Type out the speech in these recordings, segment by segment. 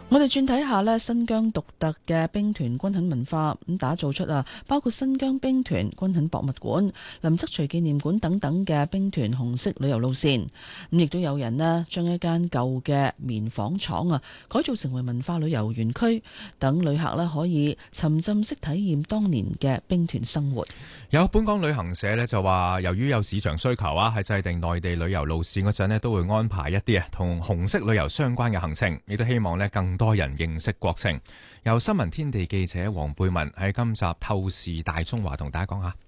我哋轉睇下呢新疆獨特嘅兵團軍訓文化，咁打造出包括新疆兵團軍訓博物館、林則徐紀念館等等嘅兵團紅色旅遊路線。咁亦都有人呢將一間舊嘅棉紡廠改造成為文化旅遊園區，等旅客呢可以沉浸式體驗當年嘅兵團生活。 有本港旅行社呢就話，由於有市場需求喺制定內地旅遊路線嗰陣呢，都會安排一啲同紅色旅遊相關嘅行程，亦都希望呢更多人認識國情。由新聞天地記者黃貝文喺今集透視大中華同大家講下。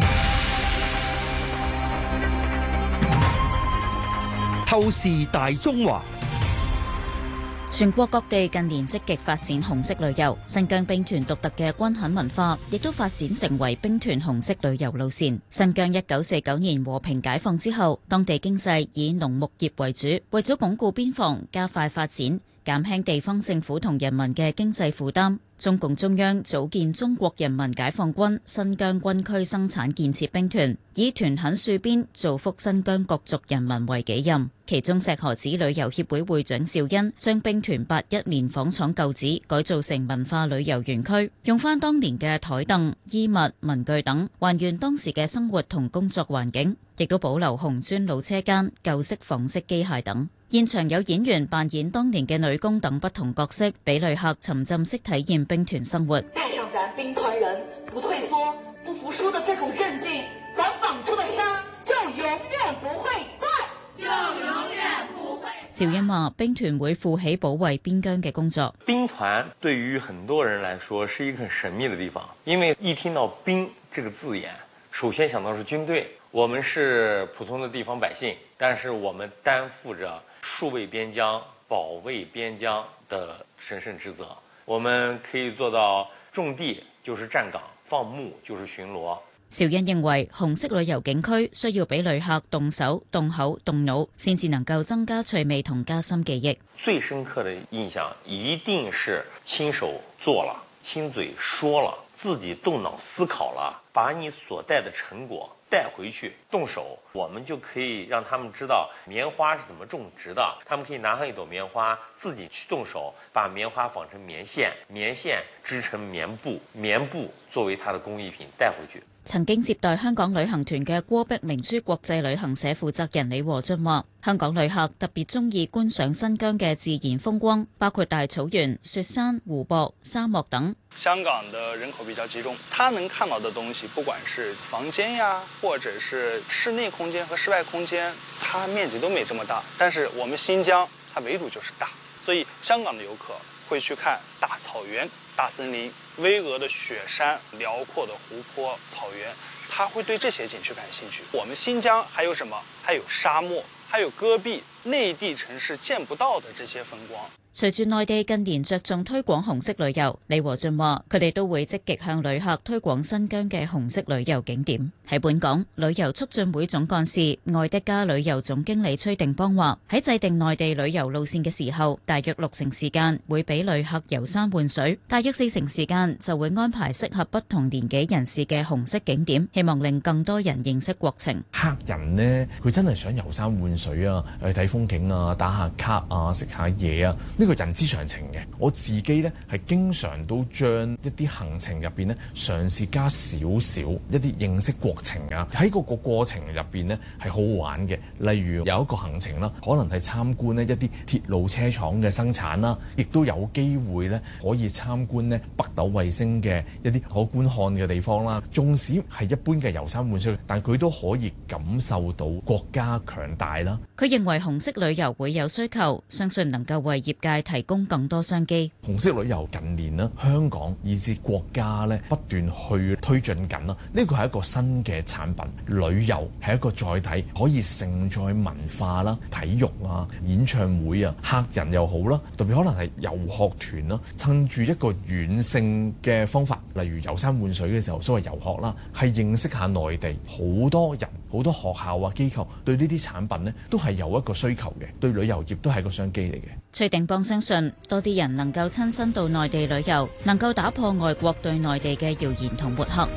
透視大中華。 全國各地近年積極發展紅色旅遊，新疆兵團獨特嘅軍訓文化亦都發展成為兵團紅色旅遊路線。新疆1949年和平解放之後，當地經濟以農牧業為主，為咗鞏固邊防、加快發展、減輕地方政府同人民嘅經濟負擔，中共中央組建中國人民解放軍新疆軍區生產建設兵團，以屯墾戍邊、造福新疆各族人民為己任。其中石河子旅遊協會會長趙恩將兵團81棉紡廠舊址改造成文化旅遊園區，用返當年嘅台凳、衣物、文具等，還原當時嘅生活同工作環境，亦都保留紅磚老車間、舊式紡織機械等。現場有演員扮演當年嘅女工等不同角色，俾旅客沉浸式體驗兵團生活。 帶上咱兵團人不退縮、不服輸的這種韌勁，咱綁出的山就永遠不會斷，就永遠不會。 趙恩話：兵團會負起保衛邊疆嘅工作。 兵團對於很多人來說是一個很神秘的地方，因為一聽到兵這個字眼，首先想到是軍隊。我們是普通的地方百姓，但是我們擔負着戍衛邊疆、保衛邊疆的神聖職責。我們可以做到種地就是站崗，放牧就是巡邏。 趙恩認為，紅色旅遊景區需要俾旅客動手、動口、動腦，先至能夠增加趣味同加深記憶。 最深刻的印象一定是親手做了、親嘴說了、自己動腦思考了，把你所帶的成果帶回去動手，我們就可以讓他們知道棉花是怎麼種植的。他們可以拿上一朵棉花，自己去動手，把棉花紡成棉線，棉線織成棉布，棉布作為它的工藝品帶回去。 曾經接待香港旅行團嘅戈壁明珠國際旅行社負責人李和俊話：香港旅客特別中意觀賞新疆嘅自然風光，包括大草原、雪山、湖泊、沙漠等。 香港的人口比較集中，他能看到的東西，不管是房間呀，或者是室內空間和室外空間，它面積都沒這麼大。但是我們新疆，它圍堵就是大，所以香港的遊客會去看大草原、大森林、巍峨的雪山、遼闊的湖泊、草原，他會對這些景區感興趣。我們新疆還有什麼？還有沙漠，還有戈壁，內地城市見不到的這些風光。 隨住內地近年着重推廣紅色旅遊，李和俊話佢哋都會積極向旅客推廣新疆嘅紅色旅遊景點。喺本港，旅遊促進會總幹事愛德加旅遊總經理崔定邦話：喺制定內地旅遊路線嘅時候，大約60%時間會俾旅客遊山玩水，大約40%時間就會安排適合不同年紀人士嘅紅色景點，希望令更多人認識國情。 客人呢，佢真係想遊山玩水啊，去睇風景啊，打下卡啊，食下嘢啊，呢個人之常情嘅。我自己呢，係經常都將一啲行程入邊呢，嘗試加少少一啲認識國情啊，喺個過程入邊呢，係好玩嘅。例如有一個行程啦，可能係參觀呢一啲鐵路車廠嘅生產啦，亦都有機會呢可以參觀呢北斗衛星嘅一啲可觀看嘅地方啦。縱使係一般嘅遊山玩水，但佢都可以感受到國家強大啦。 佢認為紅色旅遊會有需求，相信能夠為業界提供更多商機。 紅色旅遊近年呢，香港以至國家咧不斷去推進緊啦。呢個係一個新嘅產品，旅遊係一個載體，可以承載文化啦、體育啊、演唱會啊，客人又好啦，特別可能係遊學團啦，趁住一個軟性嘅方法，例如遊山玩水嘅時候，所謂遊學啦，係認識下內地。好多人、好多學校啊、機構對呢啲產品呢都係有一個需求嘅，對旅遊業都係一個商機嚟嘅。 崔定邦相信，多啲人能夠親身到內地旅遊，能夠打破外國對內地嘅謠言同抹黑。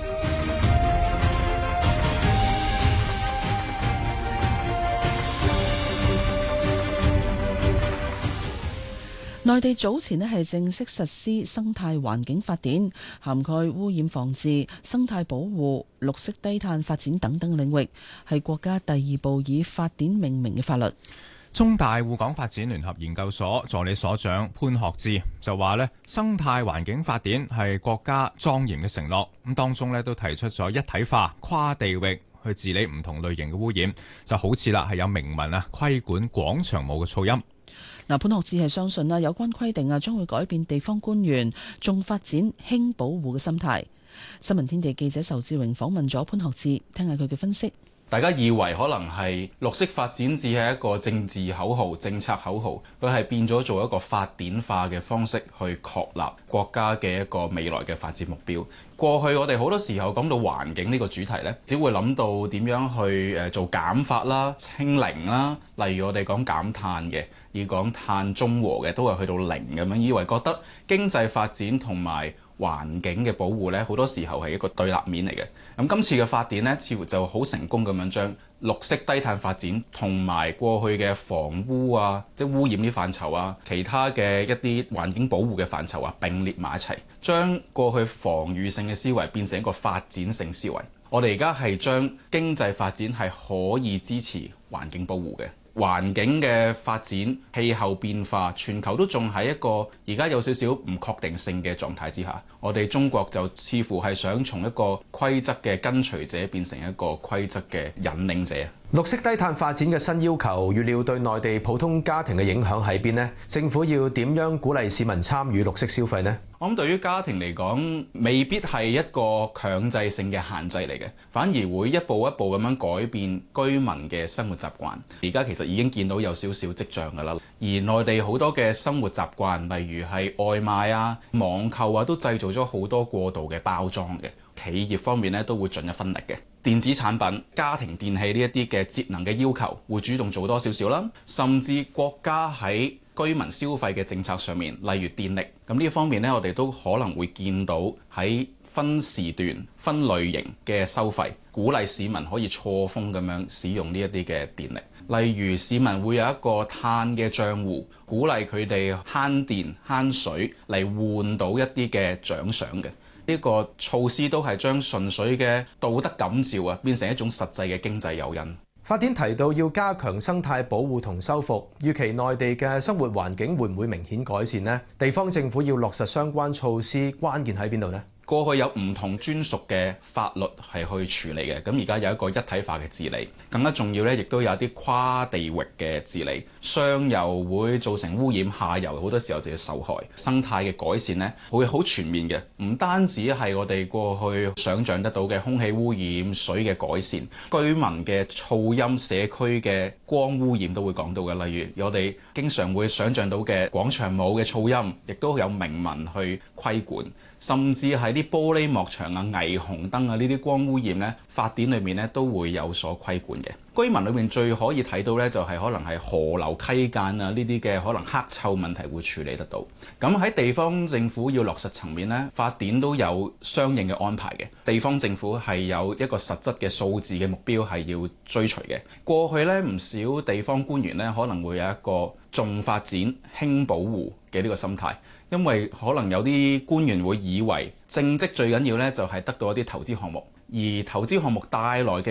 內地早前咧係正式實施生態環境法典，涵蓋污染防治、生態保護、綠色低碳發展等等領域，係國家第2部以法典命名嘅法律。 中大滬港發展聯合研究所助理所長潘學志就話咧，生態環境法典係國家莊嚴嘅承諾，咁當中咧都提出咗一體化、跨地域去治理唔同類型嘅污染，就好似啦係有明文啊規管廣場舞嘅噪音。 潘學志係相信有關規定將會改變地方官員重發展輕保護嘅心態。新聞天地記者仇志榮訪問咗潘學志，聽下佢嘅分析。 大家以為可能係綠色發展只係一個政治口號、政策口號，佢係變咗做一個法典化嘅方式去確立國家嘅一個未來嘅發展目標。過去我哋好多時候講到環境呢個主題呢，只會諗到點樣去做減法啦、清零啦。例如我哋講減碳嘅，要講碳中和嘅，都係去到零咁樣，以為覺得經濟發展同埋環境嘅保護呢，好多時候係一個對立面嚟嘅。咁今次嘅法典呢，似乎就好成功咁樣將綠色低碳發展同埋過去嘅防污啊，即係污染啲範疇啊，其他嘅一啲環境保護嘅範疇啊，並列埋一齊，將過去防禦性嘅思維變成一個發展性思維。我哋而家係將經濟發展係可以支持環境保護嘅。環境嘅發展、氣候變化，全球都仲喺一個而家有少少唔確定性嘅狀態之下，我哋中國就似乎係想從一個規則嘅跟隨者變成一個規則嘅引領者。 綠色低碳發展嘅新要求，預料對內地普通家庭嘅影響喺邊呢？政府要點樣鼓勵市民參與綠色消費呢？ 我諗對於家庭嚟講，未必係一個強制性嘅限制嚟嘅，反而會一步一步咁樣改變居民嘅生活習慣。而家其實已經見到有少少跡象㗎啦。而內地好多嘅生活習慣，例如係外賣啊、網購啊，都製造咗好多過度嘅包裝嘅。企業方面咧都會盡一分力嘅。電子產品、家庭電器呢一啲嘅節能嘅要求，會主動做多少少啦。甚至國家喺居民消費嘅政策上面，例如電力，咁呢方面呢，我哋都可能會見到喺分時段、分類型嘅收費，鼓勵市民可以錯峰咁樣使用呢一啲嘅電力。例如市民會有一個碳嘅賬戶，鼓勵佢哋慳電慳水嚟換到一啲嘅獎賞嘅。呢個措施都係將純粹嘅道德感召啊，變成一種實際嘅經濟誘因。 法典提到要加強生態保護同修復，預期內地嘅生活環境會唔會明顯改善呢？地方政府要落實相關措施，關鍵喺邊度呢？ 過去有唔同專屬嘅法律係去處理嘅，咁而家有一個一體化嘅治理，更加重要咧，亦都有啲跨地域嘅治理。上游會造成污染，下游好多時候就要受害。生態嘅改善咧，會好全面嘅，唔單止係我哋過去想像得到嘅空氣污染、水嘅改善，居民嘅噪音、社區嘅光污染都會講到嘅。例如我哋經常會想像到嘅廣場舞嘅噪音，亦都有明文去規管。甚至係啲玻璃幕牆啊、霓虹燈啊呢啲光污染咧，法典裏面咧都會有所規管嘅。居民裏面最可以睇到咧，就係可能係河流溪澗啊呢啲嘅可能黑臭問題會處理得到。咁喺地方政府要落實層面咧，法典都有相應嘅安排嘅。地方政府係有一個實質嘅數字嘅目標係要追隨嘅。過去咧唔少地方官員咧可能會有一個重發展輕保護嘅呢個心態。因為可能有啲官員會以為政績最緊要咧，就係得到一啲投資項目，而投資項目帶來嘅